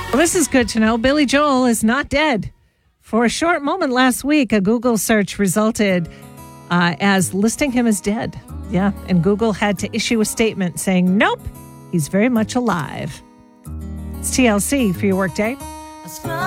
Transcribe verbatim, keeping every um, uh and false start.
Well, this is good to know. Billy Joel is not dead. For a short moment last week, a Google search resulted uh, as listing him as dead. Yeah, and Google had to issue a statement saying, nope, he's very much alive. It's T L C for your workday.